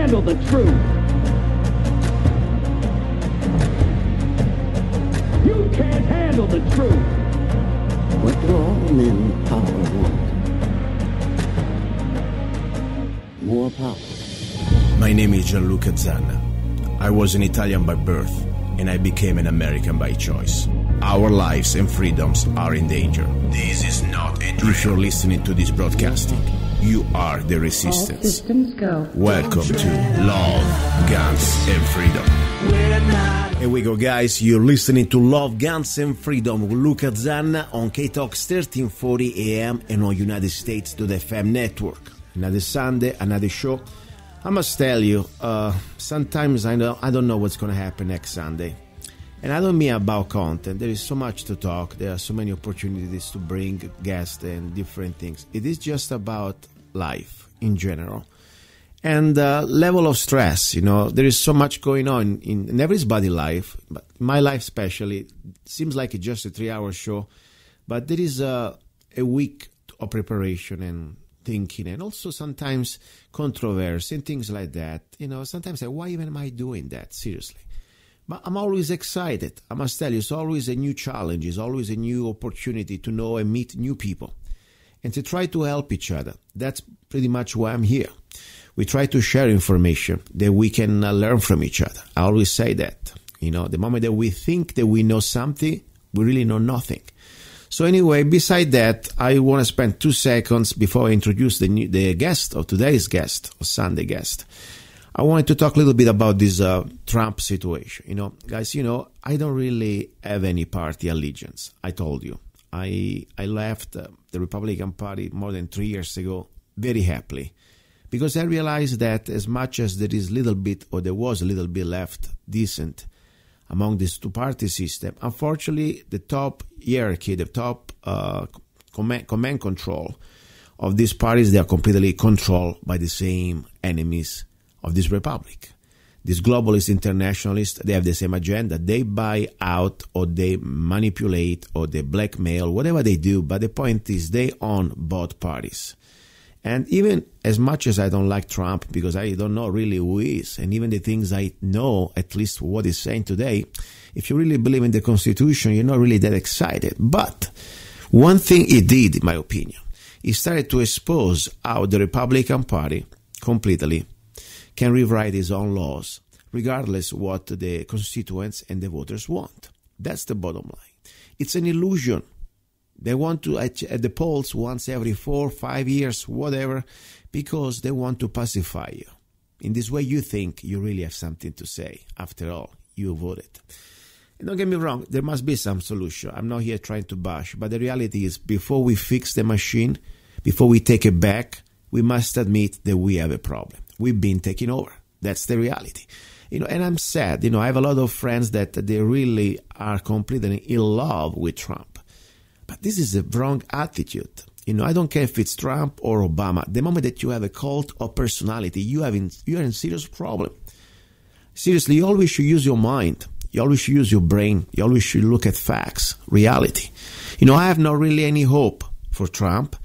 handle the truth. You can't handle the truth. What do all men in power want? More power. My name is Gianluca Zanna. I was an Italian by birth, and I became an American by choice. Our lives and freedoms are in danger. This is not a drill. If you're listening to this broadcasting, you are the resistance. All systems go. Welcome to Love, Guns, and Freedom. Here we go, guys. You're listening to Love, Guns, and Freedom with Luca Zanna on K-Talks 1340 AM and on United States.FM network. Another Sunday, another show. I must tell you, sometimes I don't know what's going to happen next Sunday. And I don't mean about content. There is so much to talk. There are so many opportunities to bring guests and different things. It is just about life in general. And level of stress, there is so much going on in everybody's life. But my life especially, it seems like it's just a 3-hour show. But there is a week of preparation and thinking, and also sometimes controversy and things like that. Sometimes I say, why even am I doing that? Seriously. But I'm always excited. I must tell you, it's always a new challenge. It's always a new opportunity to know and meet new people and to try to help each other. That's pretty much why I'm here. We try to share information that we can learn from each other. I always say that. The moment that we think that we know something, we really know nothing. So anyway, beside that, I want to spend 2 seconds before I introduce the guest, or today's guest, or Sunday guest. I wanted to talk a little bit about this Trump situation. Guys, I don't really have any party allegiance. I told you. I left the Republican Party more than 3 years ago very happily because I realized that as much as there is little bit, or there was a little bit left decent among this two-party system, unfortunately, the top hierarchy, the top command control of these parties, they are completely controlled by the same enemies of this republic. These globalist internationalists, they have the same agenda. They buy out, or they manipulate, or they blackmail, whatever they do. But the point is they own both parties. And even as much as I don't like Trump, because I don't know really who he is, and even the things I know, at least what he's saying today, if you really believe in the Constitution, you're not really that excited. But one thing he did, in my opinion, he started to expose how the Republican Party completely can rewrite his own laws, regardless what the constituents and the voters want. That's the bottom line. It's an illusion. They want to at the polls once every 4 or 5 years, whatever, because they want to pacify you. In this way, you think you really have something to say. After all, you voted. And don't get me wrong, there must be some solution. I'm not here trying to bash, but the reality is, before we fix the machine, before we take it back, we must admit that we have a problem. We've been taken over. That's the reality. And I'm sad. I have a lot of friends that they really are completely in love with Trump. But this is a wrong attitude. I don't care if it's Trump or Obama. The moment that you have a cult of personality, you are in serious problem. Seriously, you always should use your mind. You always should use your brain. You always should look at facts, reality. I have not really any hope for Trump.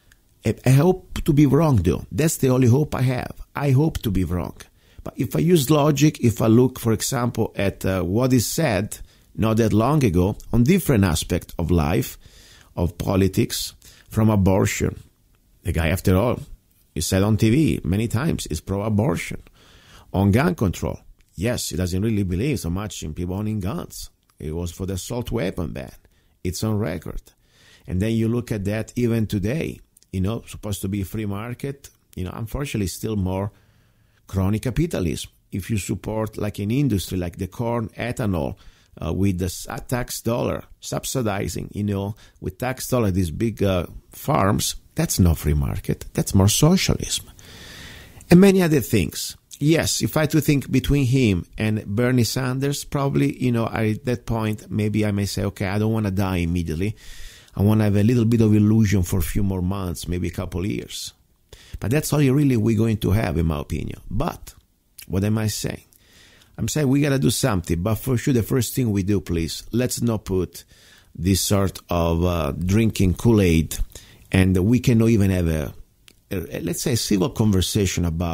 I hope to be wrong, though. That's the only hope I have. I hope to be wrong. But if I use logic, if I look, for example, at what is said not that long ago on different aspects of life, of politics, from abortion. The guy, after all, he said on TV many times, is pro-abortion. On gun control, yes, he doesn't really believe so much in people owning guns. It was for the assault weapon ban. It's on record. And then you look at that even today. Supposed to be a free market, unfortunately still more crony capitalism. If you support like an industry like the corn, ethanol, with the tax dollar subsidizing, with tax dollar these big farms, that's not free market. That's more socialism. And many other things. Yes, if I had to think between him and Bernie Sanders, probably, at that point, maybe I may say, okay, I don't want to die immediately. I want to have a little bit of illusion for a few more months, maybe a couple of years. But that's all really we're going to have, in my opinion. But what am I saying? I'm saying we got to do something. But for sure, the first thing we do, please, let's not put this sort of drinking Kool-Aid. And we cannot even have let's say, a civil conversation about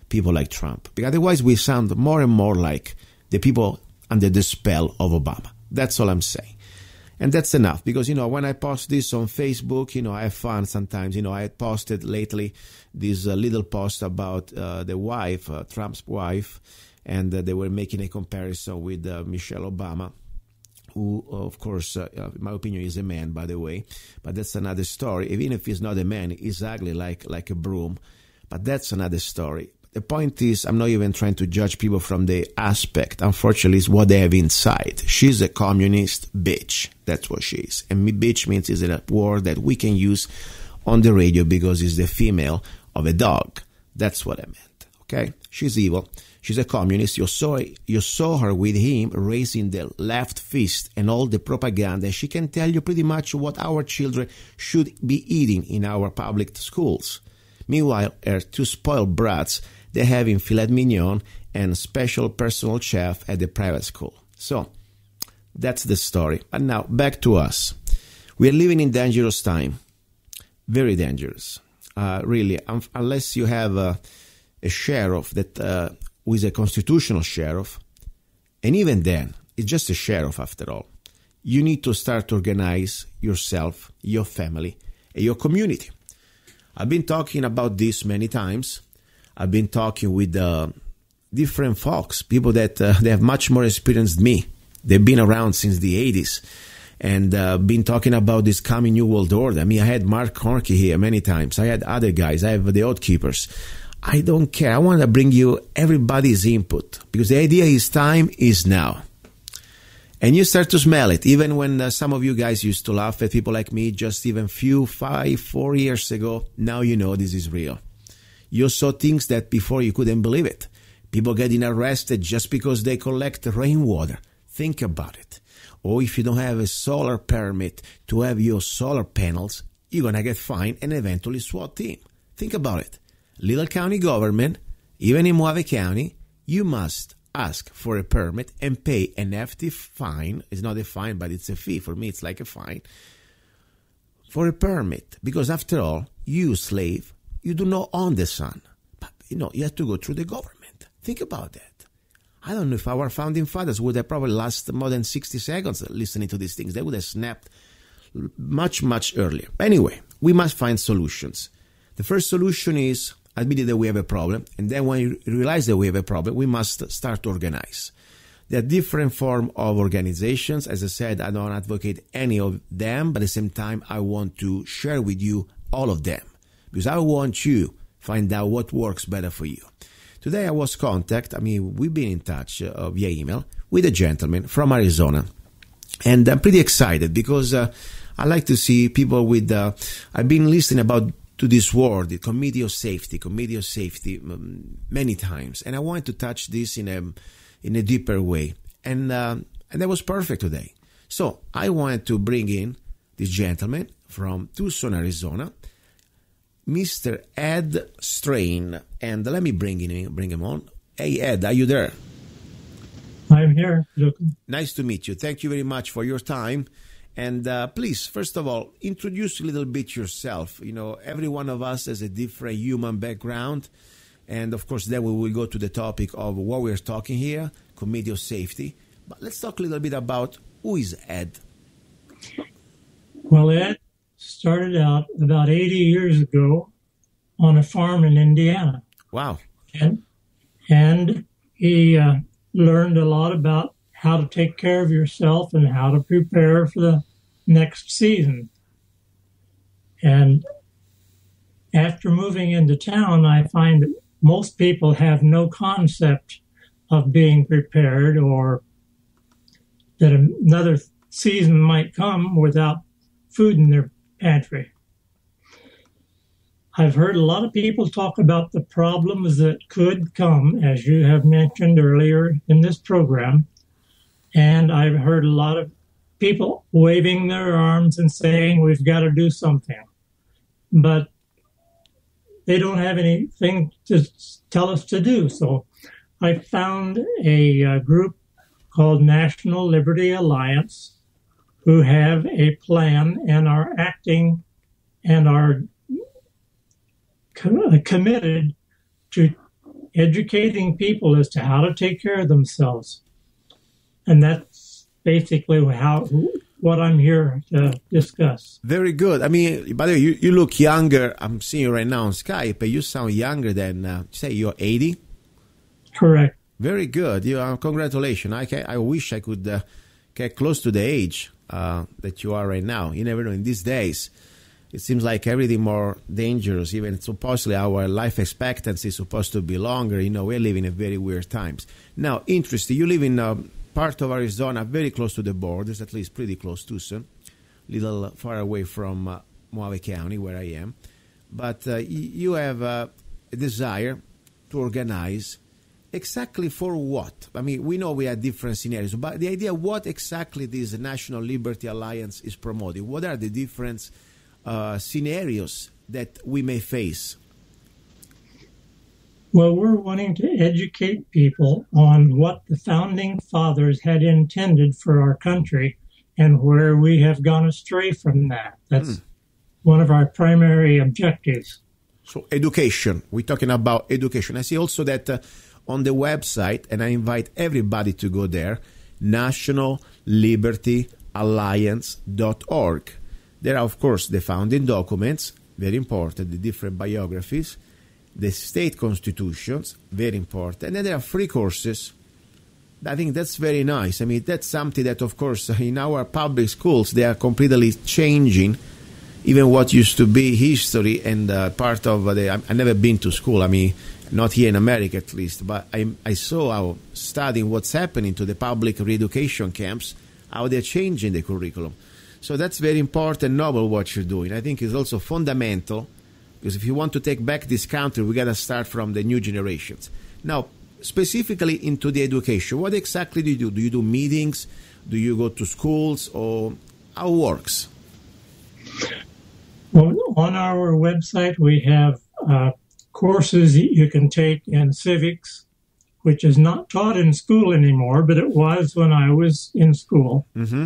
people like Trump. Because otherwise we sound more and more like the people under the spell of Obama. That's all I'm saying. And that's enough, because, when I post this on Facebook, I have fun sometimes. I had posted lately this little post about the wife, Trump's wife, and they were making a comparison with Michelle Obama, who, of course, in my opinion, is a man, by the way. But that's another story. Even if he's not a man, he's ugly like a broom. But that's another story. The point is, I'm not even trying to judge people from the aspect. Unfortunately, it's what they have inside. She's a communist bitch. That's what she is. And bitch means is a word that we can use on the radio because it's the female of a dog. That's what I meant. Okay? She's evil. She's a communist. You saw her with him raising the left fist and all the propaganda. She can tell you pretty much what our children should be eating in our public schools. Meanwhile, her two spoiled brats, they're having filet mignon and special personal chef at the private school. So, that's the story. But now, back to us. We are living in dangerous time. Very dangerous. Really, unless you have a sheriff that who is a constitutional sheriff, and even then, it's just a sheriff after all. You need to start to organize yourself, your family, and your community. I've been talking about this many times. I've been talking with different folks, people that they have much more experience than me. They've been around since the 80s and been talking about this coming new world order. I mean, I had Mark Corky here many times. I had other guys. I have the Oath Keepers. I don't care. I want to bring you everybody's input because the idea is time is now. And you start to smell it, even when some of you guys used to laugh at people like me just even 4 years ago. Now you know this is real. You saw things that before you couldn't believe it. People getting arrested just because they collect rainwater. Think about it. Or if you don't have a solar permit to have your solar panels, you're going to get fined and eventually SWAT team. Think about it. Little county government, even in Mojave County, you must ask for a permit and pay an hefty fine. It's not a fine, but it's a fee. For me, it's like a fine. For a permit. Because after all, you slave, you do not own the sun. But, you have to go through the government. Think about that. I don't know if our founding fathers would have probably lasted more than 60 seconds listening to these things. They would have snapped much, much earlier. Anyway, we must find solutions. The first solution is admitting that we have a problem. And then when you realize that we have a problem, we must start to organize. There are different forms of organizations. As I said, I don't advocate any of them, but at the same time, I want to share with you all of them. Because I want you to find out what works better for you. Today I was we've been in touch via email with a gentleman from Arizona. And I'm pretty excited because I like to see people with, I've been listening to this word, the Committee of Safety, many times. And I wanted to touch this in a deeper way. And that was perfect today. So I wanted to bring in this gentleman from Tucson, Arizona, Mr. Ed Strain, and let me bring him on. Hey, Ed, are you there? I'm here, Luca. Nice to meet you. Thank you very much for your time. And please, first of all, introduce a little bit yourself. Every one of us has a different human background. And, of course, then we will go to the topic of what we're talking here, Committee of Safety. But let's talk a little bit about who is Ed. Well, Ed started out about 80 years ago on a farm in Indiana. Wow. And he learned a lot about how to take care of yourself and how to prepare for the next season. And after moving into town, I find that most people have no concept of being prepared or that another season might come without food in their pantry. I've heard a lot of people talk about the problems that could come, as you have mentioned earlier in this program. And I've heard a lot of people waving their arms and saying, we've got to do something. But they don't have anything to tell us to do. So I found a group called National Liberty Alliance who have a plan and are acting and are committed to educating people as to how to take care of themselves. And that's basically what I'm here to discuss. Very good. I mean, by the way, you look younger. I'm seeing you right now on Skype, but you sound younger than, say, you're 80? Correct. Very good. Congratulations. I wish I could get close to the age that you are right now. You never know. In these days, it seems like everything more dangerous. Even supposedly our life expectancy is supposed to be longer. You know, we're living in very weird times. Now, interesting. You live in part of Arizona, very close to the borders, at least pretty close, Tucson, a little far away from Mojave County, where I am. But you have a desire to organize. Exactly for what? I mean, we know we have different scenarios, but the idea what exactly this National Liberty Alliance is promoting, what are the different scenarios that we may face? Well, we're wanting to educate people on what the Founding Fathers had intended for our country and where we have gone astray from that. That's one of our primary objectives. So education, we're talking about education. I see also that on the website, and I invite everybody to go there, nationallibertyalliance.org. There are, of course, the founding documents, very important, the different biographies, the state constitutions, very important, and then there are free courses. I think that's very nice. I mean, that's something that, of course, in our public schools, they are completely changing even what used to be history and part of I've never been to school. I mean, not here in America at least, but I saw how studying what's happening to the public re-education camps, how they're changing the curriculum. So that's very important, noble what you're doing. I think it's also fundamental, because if you want to take back this country, we got to start from the new generations. Now, specifically into the education, what exactly do you do? Do you do meetings? Do you go to schools? Or how it works? Well, on our website, we have courses you can take in civics, which is not taught in school anymore, but it was when I was in school. Mm-hmm.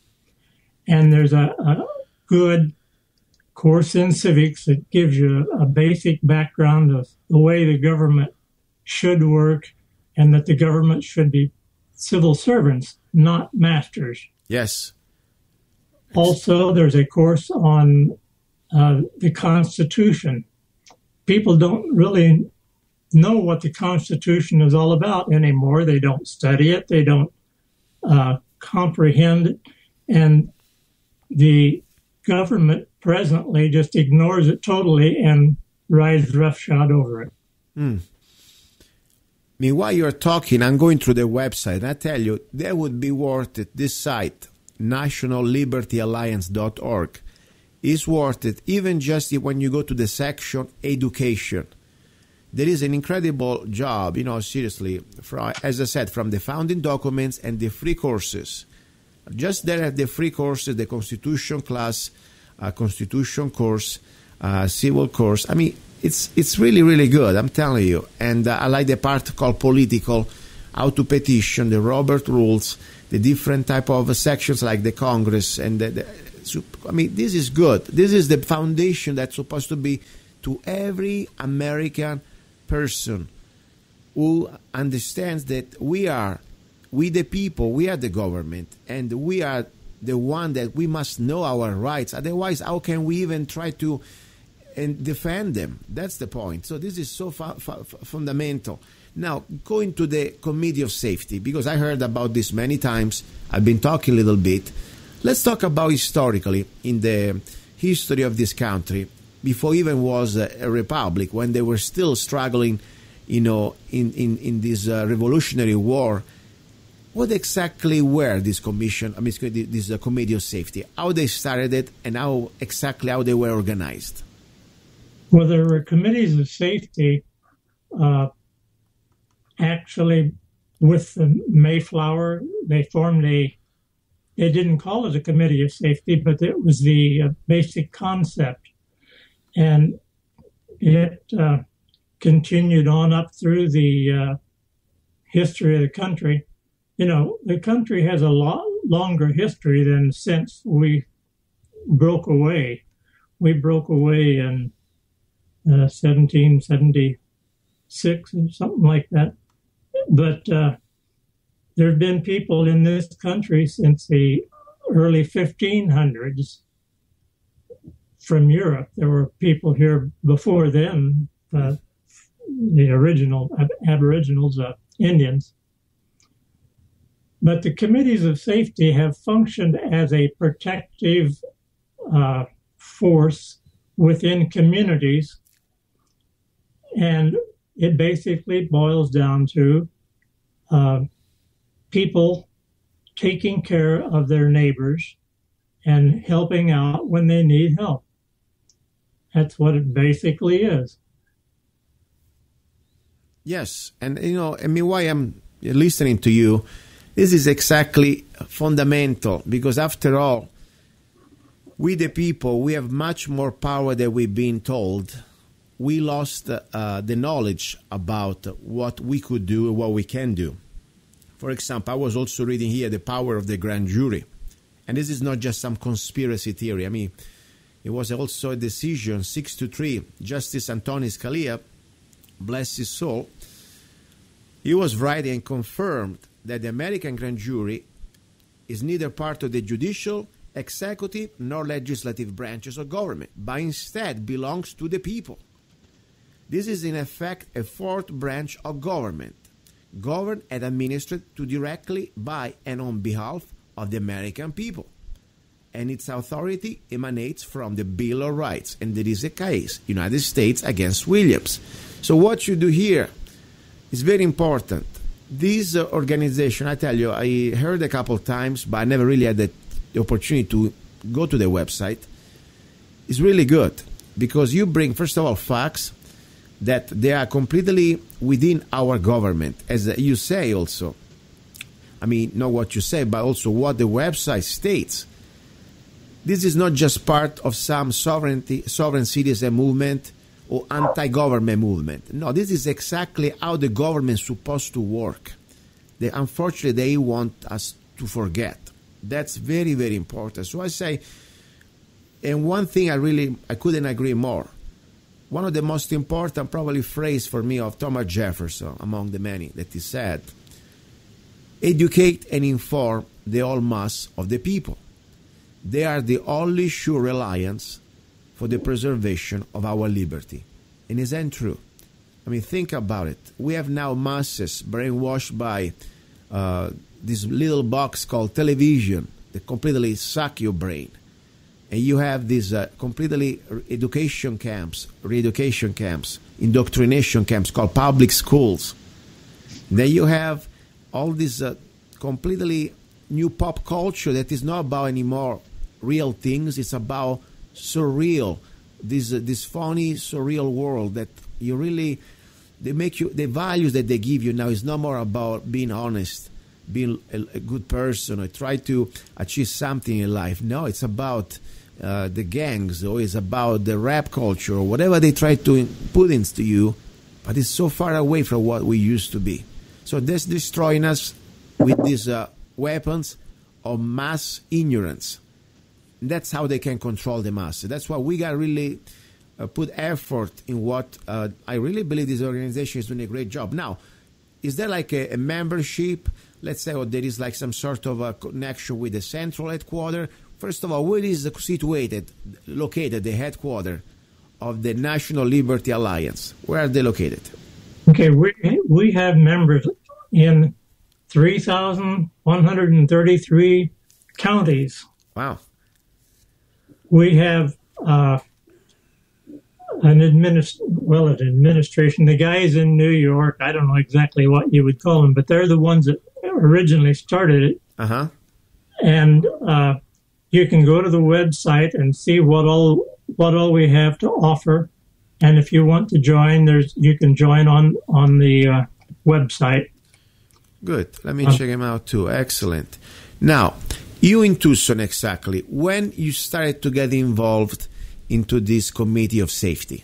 And there's a good course in civics that gives you a basic background of the way the government should work and that the government should be civil servants, not masters. Yes. Also, there's a course on the Constitution. People don't really know what the Constitution is all about anymore. They don't study it. They don't comprehend it. And the government presently just ignores it totally and rides roughshod over it. I mean, while you're talking, I'm going through the website, and I tell you, that would be worth it. This site, nationallibertyalliance.org, is worth it, even just when you go to the section Education. There is an incredible job, seriously, as I said, from the founding documents and the free courses. Just there at the free courses, the Constitution class, Constitution course, Civil course. I mean, it's really, really good, I'm telling you. And I like the part called political, how to petition, the Robert rules, the different type of sections like the Congress. And I mean, this is good. This is the foundation that's supposed to be to every American person who understands that we the people, we are the government, and we are the one that we must know our rights. Otherwise, how can we even try to defend them? That's the point. So this is so fundamental. Now, going to the Committee of Safety, because I heard about this many times. I've been talking a little bit. Let's talk about historically, in the history of this country, before even was a republic, when they were still struggling, in this revolutionary war. What exactly were this commission? This Committee of Safety. How they started it, and how they were organized. Well, there were committees of safety. Actually, with the Mayflower, they formed they didn't call it a committee of safety, but it was the basic concept. And it continued on up through the history of the country. The country has a lot longer history than since we broke away. We broke away in 1776, 6 or something like that. But there have been people in this country since the early 1500s from Europe. There were people here before then, the original Aboriginals, Indians. But the committees of safety have functioned as a protective force within communities. And it basically boils down to people taking care of their neighbors and helping out when they need help. That's what it basically is. Yes, and why I'm listening to you, this is exactly fundamental, because after all, we the people, we have much more power than we've been told. We lost the knowledge about what we could do and what we can do. For example, I was also reading here the power of the grand jury. And this is not just some conspiracy theory. I mean, it was also a decision, 6-3. Justice Antonin Scalia, bless his soul, he was writing and confirmed that the American grand jury is neither part of the judicial, executive, nor legislative branches of government, but instead belongs to the people. This is in effect a fourth branch of government, governed and administered directly by and on behalf of the American people. And its authority emanates from the Bill of Rights. And there is a case, United States against Williams. So what you do here is very important. This organization, I tell you, I heard a couple of times, but I never really had the opportunity to go to the website. It's really good because you bring, first of all, facts that they are completely within our government, as you say also. I mean, not what you say, but also what the website states. This is not just part of some sovereign citizen movement or anti-government movement. No, this is exactly how the government is supposed to work. Unfortunately, they want us to forget. That's very, very important. So I say, and one thing I couldn't agree more. One of the most important probably phrase for me of Thomas Jefferson, among the many, that he said, educate and inform the whole mass of the people. They are the only sure reliance for the preservation of our liberty. And isn't true? I mean, think about it. We have now masses brainwashed by this little box called television that completely suck your brain. And you have these completely re-education camps, indoctrination camps called public schools. Then you have all this completely new pop culture that is not about anymore real things. It's about surreal, this funny surreal world that you really, they make you, the values that they give you now is no more about being honest, being a good person, or try to achieve something in life. No, it's about the gangs, or it's about the rap culture, or whatever they try to put into you, but it's so far away from what we used to be. So that's destroying us with these weapons of mass ignorance. That's how they can control the masses. That's why we got to really put effort in what I really believe this organization is doing a great job. Now, is there like a membership, let's say, or there is like some sort of a connection with the central headquarters? First of all, where is located the headquarters of the National Liberty Alliance? Where are they located? Okay, we have members in 3,133 counties. Wow. We have an administration. The guys in New York, I don't know exactly what you would call them, but they're the ones that originally started it. Uh-huh. And you can go to the website and see what all we have to offer. And if you want to join, you can join on the website. Good. Let me check them out too. Excellent. Now, you in Tucson exactly, when you started to get involved into this committee of safety?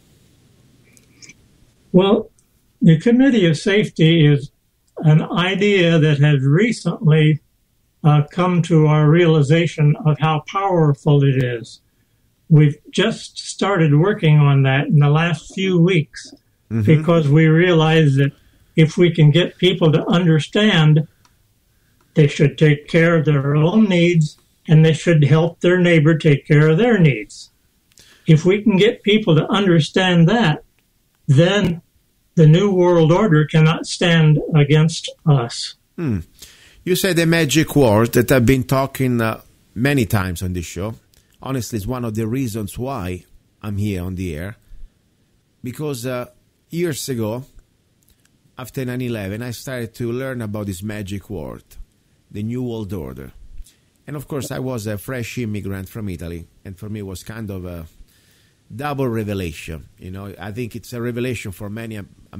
Well, the committee of safety is an idea that has recently come to our realization of how powerful it is. We've just started working on that in the last few weeks. because we realize that if we can get people to understand they should take care of their own needs and they should help their neighbor take care of their needs. If we can get people to understand that, then the New World Order cannot stand against us. You said a magic word that I've been talking many times on this show. Honestly, it's one of the reasons why I'm here on the air. Because years ago, after 9/11, I started to learn about this magic word, the New World Order. And of course, I was a fresh immigrant from Italy, and for me it was kind of a double revelation. You know, I think it's a revelation for many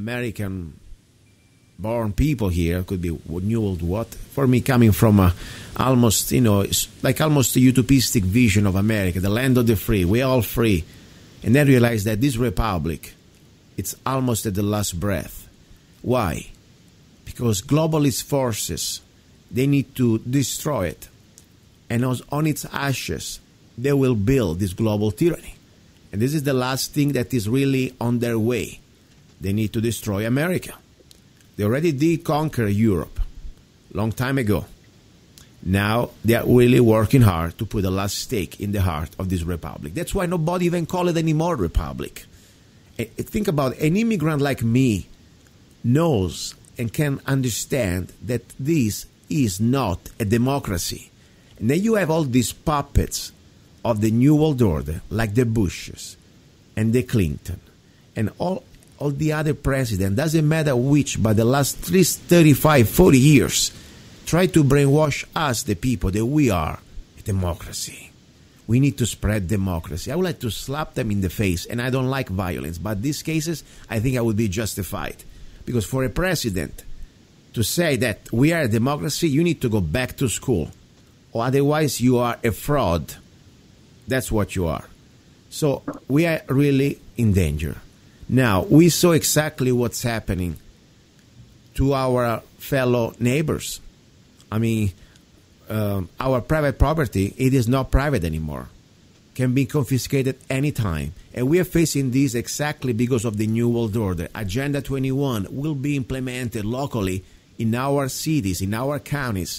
American-born people here. It could be New World what? For me, coming from almost, almost a utopistic vision of America, the land of the free. We're all free. And then realize that this republic, it's almost at the last breath. Why? Because globalist forces, they need to destroy it. And on its ashes, they will build this global tyranny. And this is the last thing that is really on their way. They need to destroy America. They already did conquer Europe long time ago. Now they are really working hard to put the last stake in the heart of this republic. That's why nobody even call it anymore republic. Think about an immigrant like me knows and can understand that this is not a democracy. And then you have all these puppets of the New World Order, like the Bushes and the Clinton and all the other presidents, doesn't matter which, but the last 35, 40 years, try to brainwash us, the people, that we are a democracy. We need to spread democracy. I would like to slap them in the face, and I don't like violence, but these cases, I think I would be justified. Because for a president to say that we are a democracy, you need to go back to school, or otherwise you are a fraud. That's what you are. So we are really in danger. Now, we saw exactly what's happening to our fellow neighbors. I mean, our private property, it is not private anymore. Can be confiscated anytime. And we are facing this exactly because of the New World Order. Agenda 21 will be implemented locally in our cities, in our counties.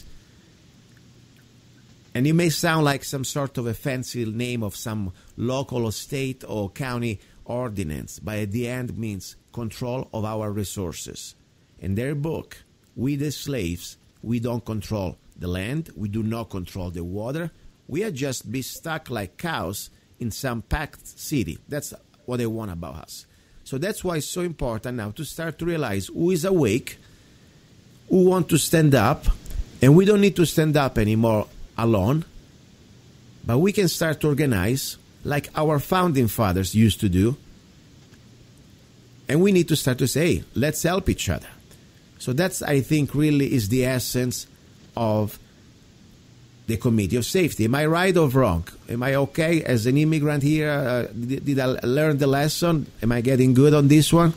And it may sound like some sort of a fancy name of some local or state or county ordinance, but at the end means control of our resources. In their book, we the slaves, we don't control the land, we do not control the water, we are just be stuck like cows in some packed city. That's what they want about us. So that's why it's so important now to start to realize who is awake, who want to stand up, and we don't need to stand up anymore alone, but we can start to organize like our founding fathers used to do, and we need to start to say, hey, let's help each other. So that's, I think, really is the essence of the Committee of Safety. Am I right or wrong? Am I okay as an immigrant here? Did I learn the lesson? Am I getting good on this one?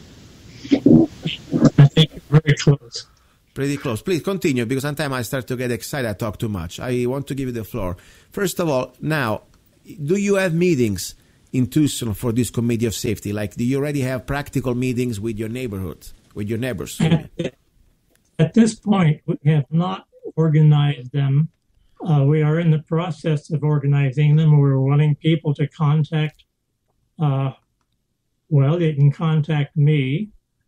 I think you're very close. Pretty close. Please continue, because sometimes I start to get excited. I talk too much. I want to give you the floor. First of all, now, do you have meetings in Tucson for this Committee of Safety? Like, do you already have practical meetings with your neighborhood, with your neighbors? At this point, we have not organized them. We are in the process of organizing them. We're wanting people to contact, they can contact me,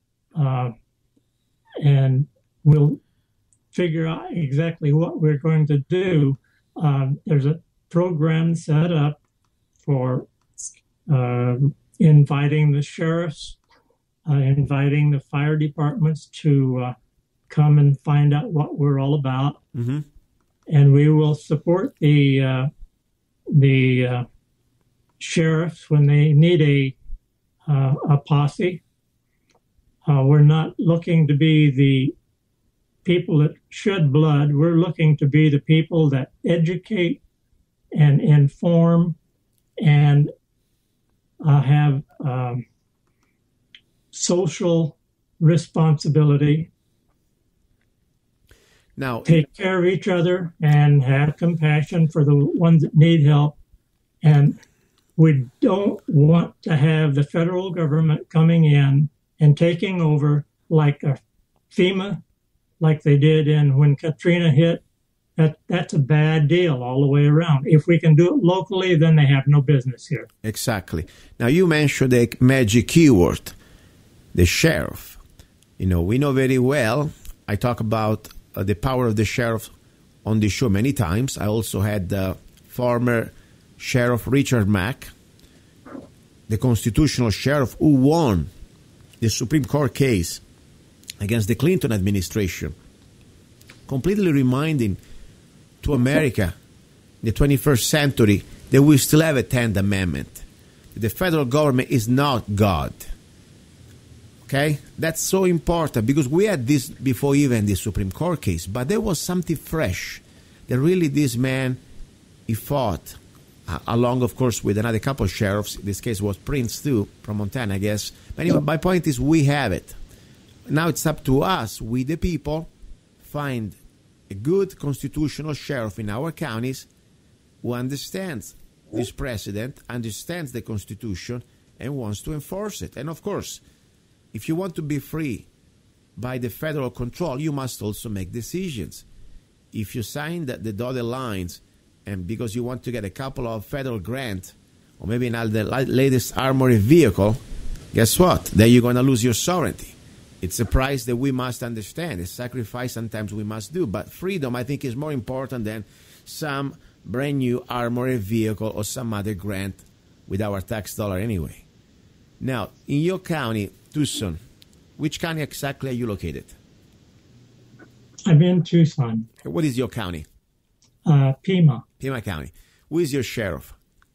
and we'll figure out exactly what we're going to do. There's a program set up for inviting the sheriffs, inviting the fire departments to come and find out what we're all about. Mm-hmm. And we will support the sheriffs when they need a posse. We're not looking to be the people that shed blood. We're looking to be the people that educate and inform and have social responsibility. Now, take care of each other and have compassion for the ones that need help. And we don't want to have the federal government coming in and taking over like a FEMA, like they did when Katrina hit. That's a bad deal all the way around. If we can do it locally, then they have no business here. Exactly. Now, you mentioned the magic keyword, the sheriff. We know very well. I talk about the power of the sheriff on the show many times. I also had the former Sheriff Richard Mack, the constitutional sheriff who won the Supreme Court case against the Clinton administration, completely reminding to America, the 21st century, that we still have a 10th Amendment. The federal government is not God. Okay? That's so important because we had this before even the Supreme Court case, but there was something fresh that really this man, he fought, along, of course, with another couple of sheriffs. This case was Prince, too, from Montana, I guess. But anyway, my point is we have it. Now it's up to us, we the people, find a good constitutional sheriff in our counties who understands this precedent, understands the Constitution, and wants to enforce it. And of course, if you want to be free by the federal control, you must also make decisions. If you sign the dotted lines, and because you want to get a couple of federal grants, or maybe now the latest armored vehicle, guess what? Then you're going to lose your sovereignty. It's a price that we must understand, a sacrifice sometimes we must do. But freedom, I think, is more important than some brand new armored vehicle or some other grant with our tax dollar anyway. Now, in your county, Tucson, which county exactly are you located? I'm in Tucson. What is your county? Pima. Pima County. Who is your sheriff?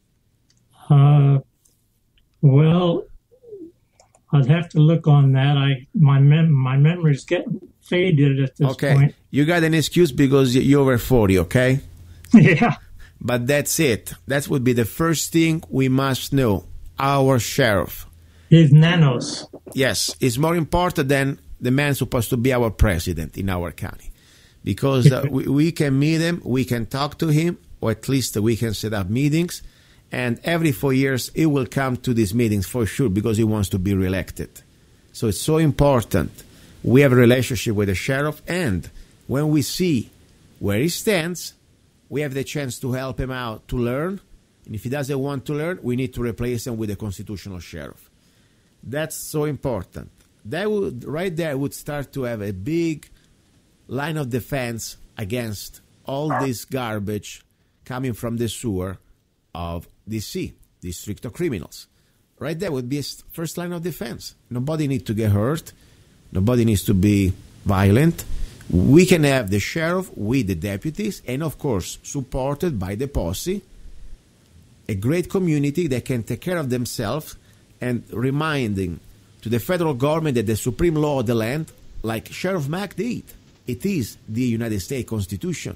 Well, I'd have to look on that. My memory's getting faded at this point. You got an excuse because you're over 40, okay? Yeah. But that's it. That would be the first thing we must know. Our sheriff. He's nanos. Yes. It's more important than the man supposed to be our president in our county. Because we can meet him, we can talk to him, or at least we can set up meetings. And every 4 years, he will come to these meetings for sure because he wants to be reelected. So it's so important. We have a relationship with the sheriff, and when we see where he stands, we have the chance to help him out to learn. And if he doesn't want to learn, we need to replace him with a constitutional sheriff. That's so important. That would, right there, would start to have a big line of defense against all this garbage coming from the sewer of DC, District of Criminals. Right there would be a first line of defense. Nobody needs to get hurt. Nobody needs to be violent. We can have the sheriff with the deputies and, of course, supported by the posse, a great community that can take care of themselves and reminding to the federal government that the supreme law of the land, like Sheriff Mack did, it is the United States Constitution,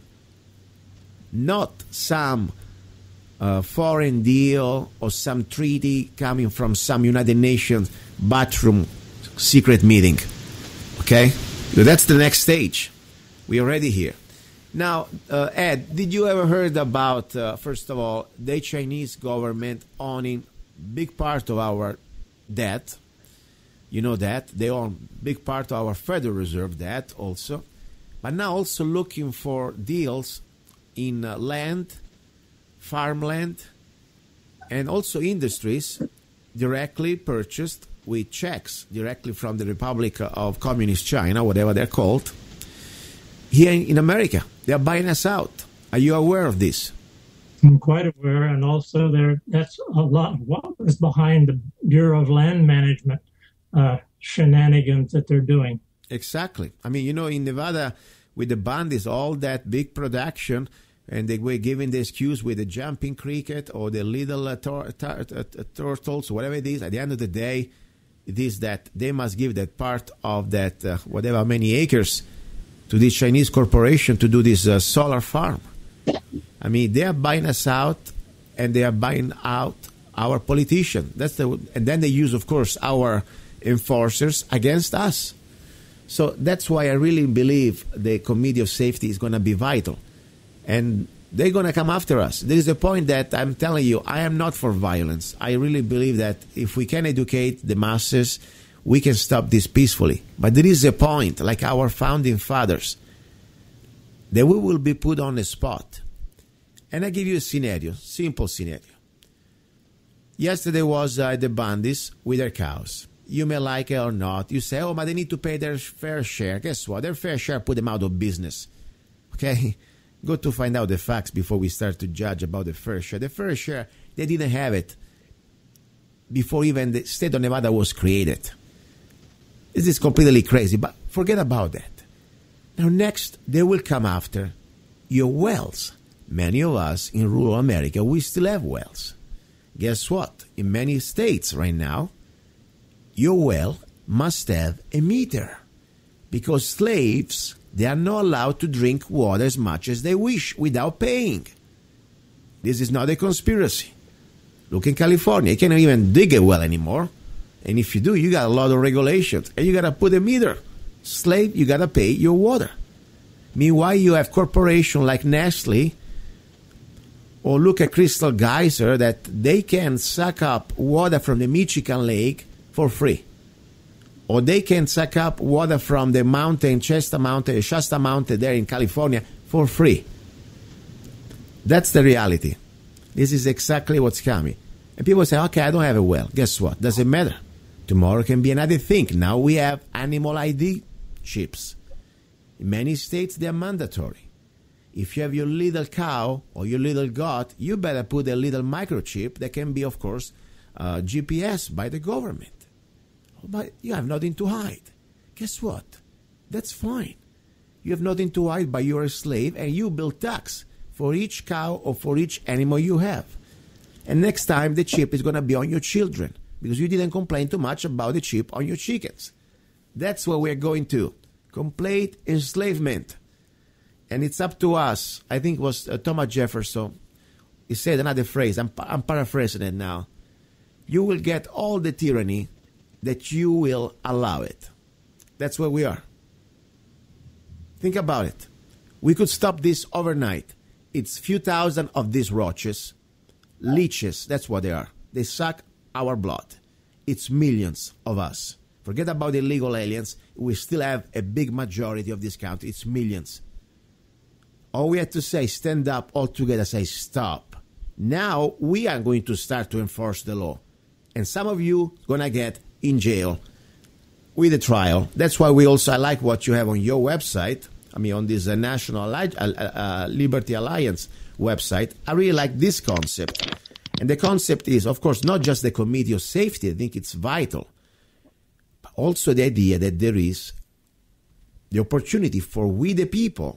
not some foreign deal or some treaty coming from some United Nations bathroom secret meeting. Okay? So that's the next stage. We're already here. Now, Ed, did you ever heard about, first of all, the Chinese government owning big part of our debt? You know that. They own big part of our Federal Reserve debt also. But now also looking for deals in land, farmland, and also industries directly purchased with checks directly from the Republic of Communist China, whatever they're called, here in America. They're buying us out. Are you aware of this? I'm quite aware, and also that's a lot of what was behind the Bureau of Land Management shenanigans that they're doing. Exactly. I mean, you know, in Nevada, with the bandits, all that big production, and they were giving the excuse with the jumping cricket or the little turtles, whatever it is. At the end of the day, it is that they must give that part of that, whatever many acres, to this Chinese corporation to do this solar farm. I mean, they are buying us out, and they are buying out our politicians. And then they use, of course, our enforcers against us. So that's why I really believe the Committee of Safety is going to be vital. And they're going to come after us. There is a point that I'm telling you, I am not for violence. I really believe that if we can educate the masses, we can stop this peacefully. But there is a point, like our founding fathers, that we will be put on the spot. And I give you a scenario, simple scenario. Yesterday was the bandits with their cows. You may like it or not. You say, oh, but they need to pay their fair share. Guess what? Their fair share put them out of business. Okay? Go to find out the facts before we start to judge about the fair share. The fair share, they didn't have it before even the state of Nevada was created. This is completely crazy, but forget about that. Now next, they will come after your wells. Many of us in rural America, we still have wells. Guess what? In many states right now, your well must have a meter because slaves, they are not allowed to drink water as much as they wish without paying. This is not a conspiracy. Look in California, you can't even dig a well anymore. And if you do, you got a lot of regulations and you got to put a meter. Slave, you got to pay your water. Meanwhile, you have corporations like Nestle or look at Crystal Geyser that they can suck up water from the Michigan Lake for free. Or they can suck up water from the mountain, Shasta Mountain there in California for free. That's the reality. This is exactly what's coming. And people say, okay, I don't have a well. Guess what? Doesn't matter. Tomorrow can be another thing. Now we have animal ID chips. In many states, they're mandatory. If you have your little cow or your little goat, you better put a little microchip that can be, of course, GPS by the government. But you have nothing to hide. Guess what? That's fine. You have nothing to hide, but you're a slave and you bill tax for each cow or for each animal you have. And next time the chip is going to be on your children because you didn't complain too much about the chip on your chickens. That's what we're going to. Complete enslavement. And it's up to us. I think it was Thomas Jefferson. He said another phrase. I'm paraphrasing it now. You will get all the tyranny that you will allow it. That's where we are. Think about it. We could stop this overnight. It's few thousand of these roaches, leeches, that's what they are. They suck our blood. It's millions of us. Forget about the illegal aliens. We still have a big majority of this country. It's millions. All we have to say, stand up all together, say stop. Now we are going to start to enforce the law. And some of you are going to get in jail with a trial. That's why I like what you have on your website. I mean, on this National Liberty Alliance website. I really like this concept. And the concept is, of course, not just the Committee of Safety. I think it's vital. But also the idea that there is the opportunity for we the people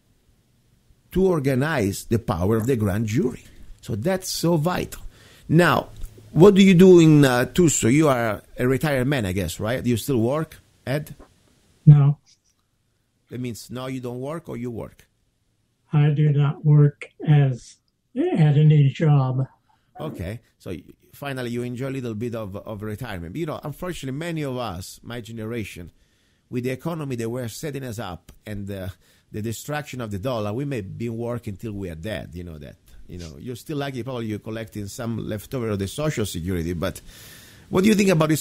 to organize the power of the grand jury. So that's so vital. Now, what do you do in Tucson? You are a retired man, I guess, right? Do you still work, Ed? No. That means now you don't work or you work? I do not work at any job. Okay. So finally you enjoy a little bit of retirement. You know, unfortunately, many of us, my generation, with the economy that we're setting us up and the destruction of the dollar, we may be working till we are dead. You know that. You know, you're still lucky, probably you're collecting some leftover of the Social Security. But what do you think about this